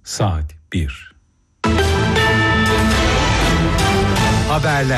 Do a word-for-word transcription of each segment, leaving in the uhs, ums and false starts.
Saat bir. Haberler.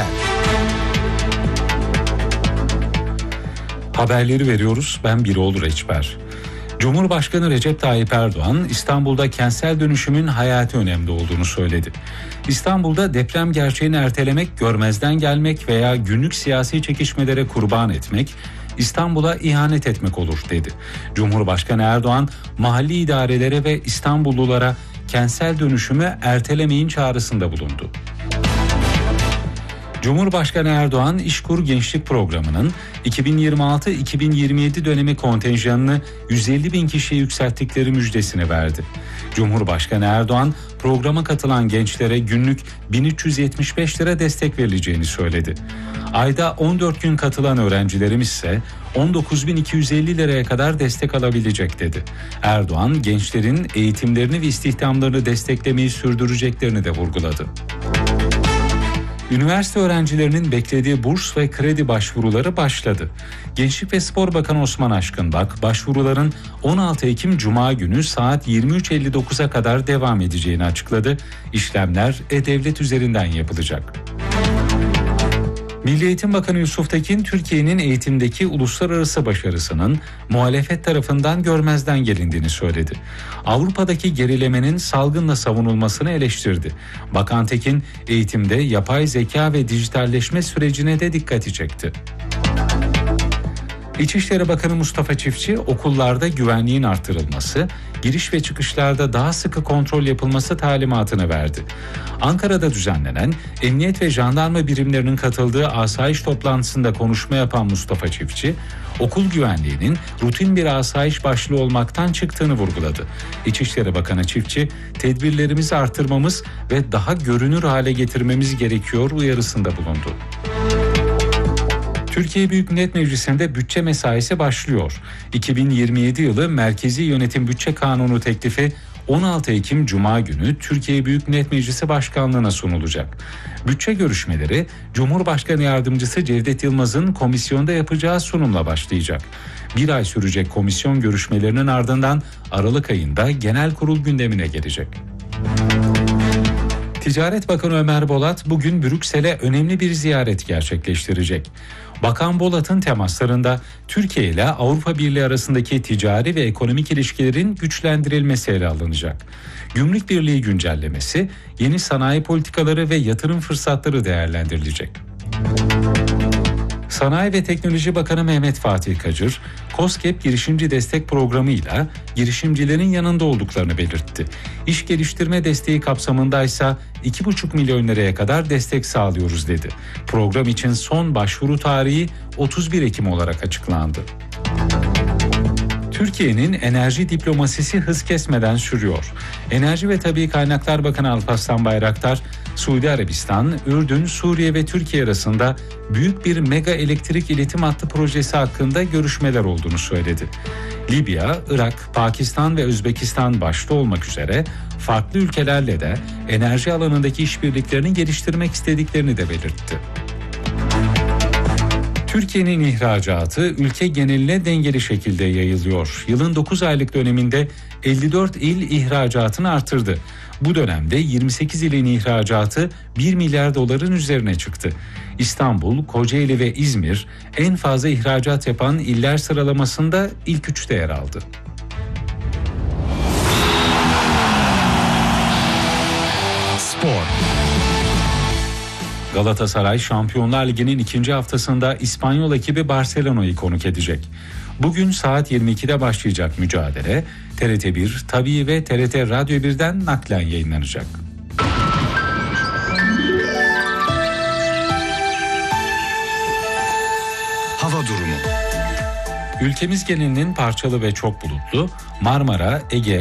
Haberleri veriyoruz. Ben Biroğlu Reçber. Cumhurbaşkanı Recep Tayyip Erdoğan, İstanbul'da kentsel dönüşümün hayati önemli olduğunu söyledi. İstanbul'da deprem gerçeğini ertelemek, görmezden gelmek veya günlük siyasi çekişmelere kurban etmek, İstanbul'a ihanet etmek olur dedi. Cumhurbaşkanı Erdoğan, mahalli idarelere ve İstanbullulara kentsel dönüşümü ertelemeyin çağrısında bulundu. Cumhurbaşkanı Erdoğan, İşkur Gençlik Programı'nın iki bin yirmi altı iki bin yirmi yedi dönemi kontenjanını yüz elli bin kişiye yükselttikleri müjdesini verdi. Cumhurbaşkanı Erdoğan, programa katılan gençlere günlük bin üç yüz yetmiş beş lira destek verileceğini söyledi. Ayda on dört gün katılan öğrencilerimiz ise on dokuz bin iki yüz elli liraya kadar destek alabilecek dedi. Erdoğan, gençlerin eğitimlerini ve istihdamlarını desteklemeyi sürdüreceklerini de vurguladı. Üniversite öğrencilerinin beklediği burs ve kredi başvuruları başladı. Gençlik ve Spor Bakanı Osman Aşkınbak, başvuruların on altı Ekim Cuma günü saat yirmi üç elli dokuza kadar devam edeceğini açıkladı. İşlemler e-Devlet üzerinden yapılacak. Milli Eğitim Bakanı Yusuf Tekin, Türkiye'nin eğitimdeki uluslararası başarısının muhalefet tarafından görmezden gelindiğini söyledi. Avrupa'daki gerilemenin salgınla savunulmasını eleştirdi. Bakan Tekin, eğitimde yapay zeka ve dijitalleşme sürecine de dikkati çekti. İçişleri Bakanı Mustafa Çiftçi, okullarda güvenliğin artırılması, giriş ve çıkışlarda daha sıkı kontrol yapılması talimatını verdi. Ankara'da düzenlenen emniyet ve jandarma birimlerinin katıldığı asayiş toplantısında konuşma yapan Mustafa Çiftçi, okul güvenliğinin rutin bir asayiş başlığı olmaktan çıktığını vurguladı. İçişleri Bakanı Çiftçi, tedbirlerimizi artırmamız ve daha görünür hale getirmemiz gerekiyor uyarısında bulundu. Türkiye Büyük Millet Meclisi'nde bütçe mesaisi başlıyor. iki bin yirmi yedi yılı Merkezi Yönetim Bütçe Kanunu teklifi on altı Ekim Cuma günü Türkiye Büyük Millet Meclisi Başkanlığı'na sunulacak. Bütçe görüşmeleri Cumhurbaşkanı Yardımcısı Cevdet Yılmaz'ın komisyonda yapacağı sunumla başlayacak. Bir ay sürecek komisyon görüşmelerinin ardından Aralık ayında genel kurul gündemine gelecek. Ticaret Bakanı Ömer Bolat bugün Brüksel'e önemli bir ziyaret gerçekleştirecek. Bakan Bolat'ın temaslarında Türkiye ile Avrupa Birliği arasındaki ticari ve ekonomik ilişkilerin güçlendirilmesi ele alınacak. Gümrük Birliği güncellemesi, yeni sanayi politikaları ve yatırım fırsatları değerlendirilecek. Sanayi ve Teknoloji Bakanı Mehmet Fatih Kacır, KOSGEB girişimci destek programıyla girişimcilerin yanında olduklarını belirtti. İş geliştirme desteği kapsamındaysa iki buçuk milyon liraya kadar destek sağlıyoruz dedi. Program için son başvuru tarihi otuz bir Ekim olarak açıklandı. Türkiye'nin enerji diplomasisi hız kesmeden sürüyor. Enerji ve Tabii Kaynaklar Bakanı Alparslan Bayraktar, Suudi Arabistan, Ürdün, Suriye ve Türkiye arasında büyük bir mega elektrik iletim hattı projesi hakkında görüşmeler olduğunu söyledi. Libya, Irak, Pakistan ve Özbekistan başta olmak üzere farklı ülkelerle de enerji alanındaki işbirliklerini geliştirmek istediklerini de belirtti. Türkiye'nin ihracatı ülke geneline dengeli şekilde yayılıyor. Yılın dokuz aylık döneminde elli dört il ihracatını artırdı. Bu dönemde yirmi sekiz ilin ihracatı bir milyar doların üzerine çıktı. İstanbul, Kocaeli ve İzmir en fazla ihracat yapan iller sıralamasında ilk üçte yer aldı. Spor. Galatasaray Şampiyonlar Ligi'nin ikinci haftasında İspanyol ekibi Barcelona'yı konuk edecek. Bugün saat yirmi ikide başlayacak mücadele T R T bir, Tabii ve T R T Radyo birden naklen yayınlanacak. Hava durumu. Ülkemiz genelinin parçalı ve çok bulutlu, Marmara, Ege,